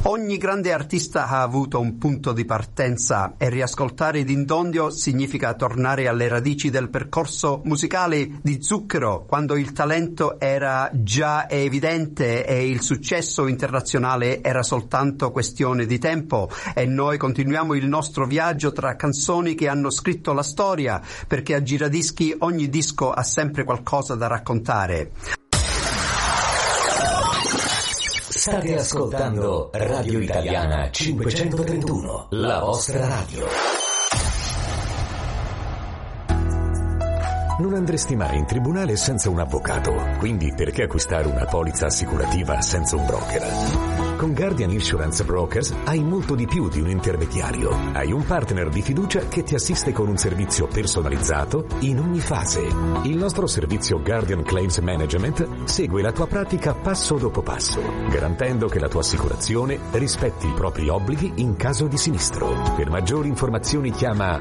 Ogni grande artista ha avuto un punto di partenza e riascoltare Dindondio significa tornare alle radici del percorso musicale di Zucchero, quando il talento era già evidente e il successo internazionale era soltanto questione di tempo, e noi continuiamo il nostro viaggio tra canzoni che hanno scritto la storia, perché a Giradischi ogni disco ha sempre qualcosa da raccontare. State ascoltando Radio Italiana 531, la vostra radio. Non andresti mai in tribunale senza un avvocato, quindi perché acquistare una polizza assicurativa senza un broker? Con Guardian Insurance Brokers hai molto di più di un intermediario. Hai un partner di fiducia che ti assiste con un servizio personalizzato in ogni fase. Il nostro servizio Guardian Claims Management segue la tua pratica passo dopo passo, garantendo che la tua assicurazione rispetti i propri obblighi in caso di sinistro. Per maggiori informazioni chiama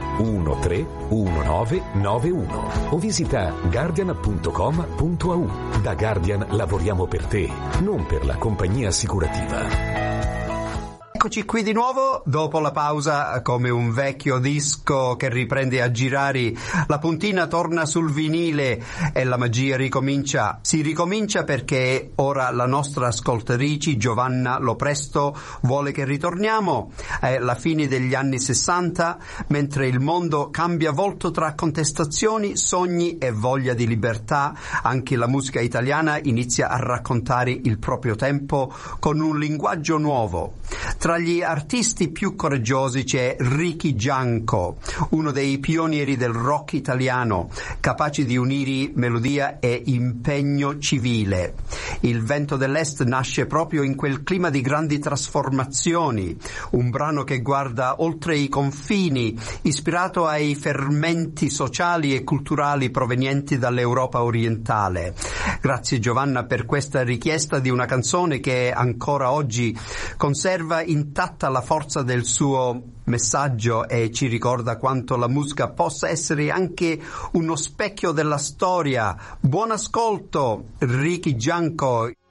131991 o visita guardian.com.au. Da Guardian lavoriamo per te, non per la compagnia assicurativa. Eccoci qui di nuovo, dopo la pausa, come un vecchio disco che riprende a girare, la puntina torna sul vinile e la magia ricomincia. Si ricomincia perché ora la nostra ascoltatrice Giovanna Lopresto vuole che ritorniamo alla fine degli anni 60, mentre il mondo cambia volto tra contestazioni, sogni e voglia di libertà. Anche la musica italiana inizia a raccontare il proprio tempo con un linguaggio nuovo. Tra gli artisti più coraggiosi c'è Ricky Gianco, uno dei pionieri del rock italiano, capace di unire melodia e impegno civile. Il Vento dell'Est nasce proprio in quel clima di grandi trasformazioni, un brano che guarda oltre i confini, ispirato ai fermenti sociali e culturali provenienti dall'Europa orientale. Grazie Giovanna per questa richiesta di una canzone che ancora oggi conserva intatta la forza del suo messaggio e ci ricorda quanto la musica possa essere anche uno specchio della storia. Buon ascolto, Ricky Gianco.